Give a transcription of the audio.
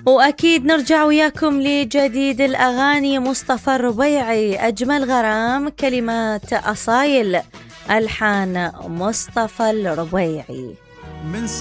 وأكيد نرجع وياكم لجديد الأغاني. مصطفى الربيعي، أجمل غرام، كلمات أصايل، ألحان مصطفى الربيعي.